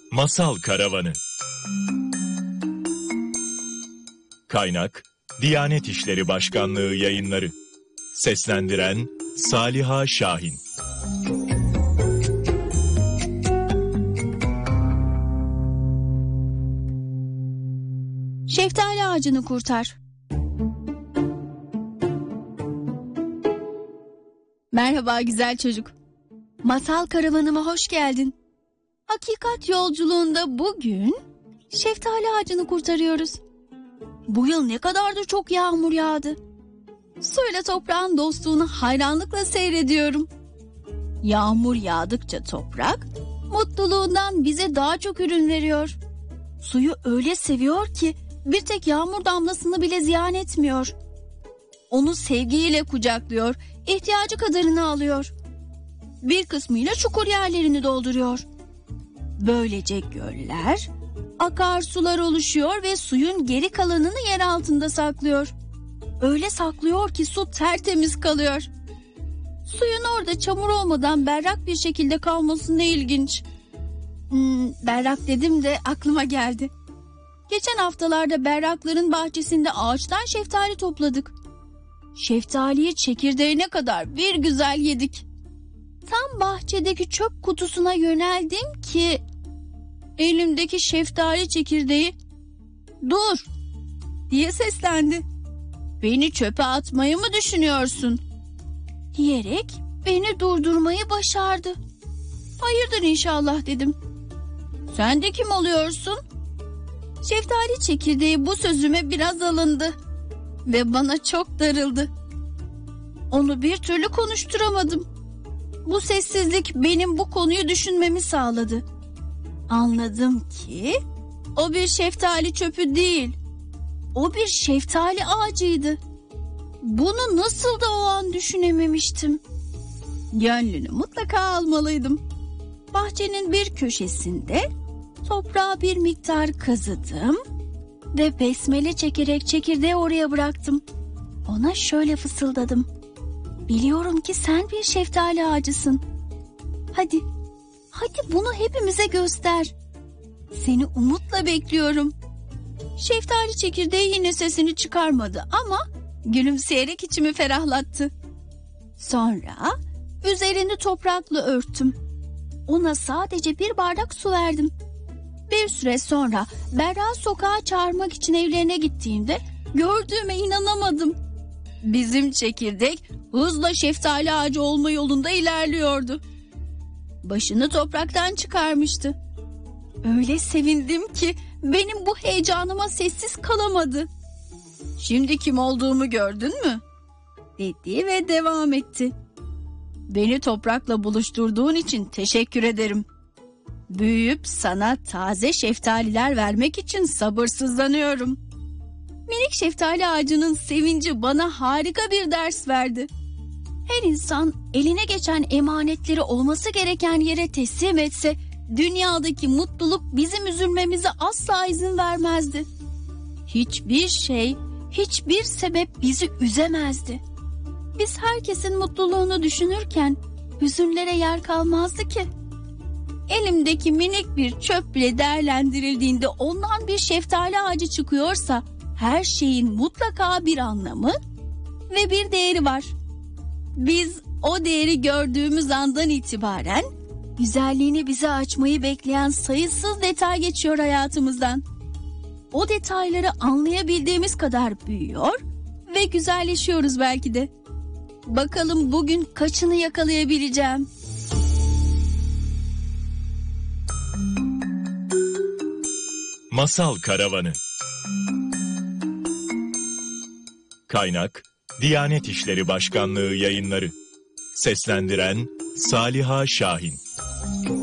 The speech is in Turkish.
Masal Karavanı. Kaynak: Diyanet İşleri Başkanlığı Yayınları. Seslendiren: Saliha Şahin. Şeftali ağacını kurtar. Merhaba güzel çocuk. Masal karavanıma hoş geldin. Hakikat yolculuğunda bugün şeftali ağacını kurtarıyoruz. Bu yıl ne kadar da çok yağmur yağdı. Suyla toprağın dostluğunu hayranlıkla seyrediyorum. Yağmur yağdıkça toprak mutluluğundan bize daha çok ürün veriyor. Suyu öyle seviyor ki bir tek yağmur damlasını bile ziyan etmiyor. Onu sevgiyle kucaklıyor, ihtiyacı kadarını alıyor. Bir kısmıyla çukur yerlerini dolduruyor. Böylece göller, akarsular oluşuyor ve suyun geri kalanını yer altında saklıyor. Öyle saklıyor ki su tertemiz kalıyor. Suyun orada çamur olmadan berrak bir şekilde kalması ne ilginç. Berrak dedim de aklıma geldi. Geçen haftalarda berrakların bahçesinde ağaçtan şeftali topladık. Şeftaliyi çekirdeğine kadar bir güzel yedik. Tam bahçedeki çöp kutusuna yöneldim ki elimdeki şeftali çekirdeği "Dur!" diye seslendi. "Beni çöpe atmayı mı düşünüyorsun?" diyerek beni durdurmayı başardı. "Hayırdır inşallah," dedim. "Sen de kim oluyorsun?" Şeftali çekirdeği bu sözüme biraz alındı ve bana çok darıldı. Onu bir türlü konuşturamadım. Bu sessizlik benim bu konuyu düşünmemi sağladı. Anladım ki o bir şeftali çöpü değil. O bir şeftali ağacıydı. Bunu nasıl da o an düşünememiştim. Gönlünü mutlaka almalıydım. Bahçenin bir köşesinde toprağa bir miktar kazıdım ve besmele çekerek çekirdeği oraya bıraktım. Ona şöyle fısıldadım: "Biliyorum ki sen bir şeftali ağacısın. Hadi bunu hepimize göster. Seni umutla bekliyorum." Şeftali çekirdeği yine sesini çıkarmadı ama gülümseyerek içimi ferahlattı. Sonra üzerini toprakla örttüm. Ona sadece bir bardak su verdim. Bir süre sonra Berrak'ı sokağa çağırmak için evlerine gittiğimde gördüğüme inanamadım. Bizim çekirdek hızla şeftali ağacı olma yolunda ilerliyordu. Başını topraktan çıkarmıştı. Öyle sevindim ki benim bu heyecanıma sessiz kalamadı. "Şimdi kim olduğumu gördün mü?" dedi ve devam etti. "Beni toprakla buluşturduğun için teşekkür ederim. Büyüyüp sana taze şeftaliler vermek için sabırsızlanıyorum." Minik şeftali ağacının sevinci bana harika bir ders verdi. Her insan eline geçen emanetleri olması gereken yere teslim etse, dünyadaki mutluluk bizim üzülmemize asla izin vermezdi. Hiçbir şey, hiçbir sebep bizi üzemezdi. Biz herkesin mutluluğunu düşünürken hüzünlere yer kalmazdı ki. Elimdeki minik bir çöp bile değerlendirildiğinde ondan bir şeftali ağacı çıkıyorsa, her şeyin mutlaka bir anlamı ve bir değeri var. Biz o değeri gördüğümüz andan itibaren güzelliğini bize açmayı bekleyen sayısız detay geçiyor hayatımızdan. O detayları anlayabildiğimiz kadar büyüyor ve güzelleşiyoruz belki de. Bakalım bugün kaçını yakalayabileceğim? Masal Karavanı. Kaynak: Diyanet İşleri Başkanlığı Yayınları. Seslendiren: Saliha Şahin.